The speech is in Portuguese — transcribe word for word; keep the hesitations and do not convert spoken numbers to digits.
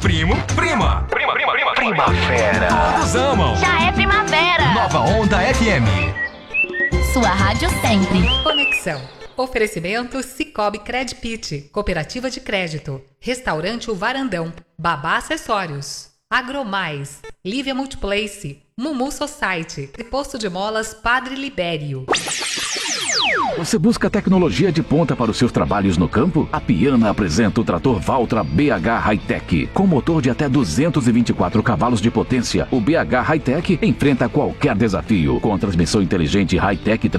primo, prima. Prima, prima, prima. Primavera. Todos amam. Já é primavera. Nova Onda F M. Sua rádio sempre. Conexão. Oferecimento Cicobi Credpit, Cooperativa de Crédito, Restaurante O Varandão, Babá Acessórios, Agromais, Lívia Multiplace, Mumu Society e Posto de Molas Padre Libério. Você busca tecnologia de ponta para os seus trabalhos no campo? A Piana apresenta o trator Valtra B H Hightech. Com motor de até duzentos e vinte e quatro cavalos de potência, o B H Hightech enfrenta qualquer desafio. Com transmissão inteligente Hightech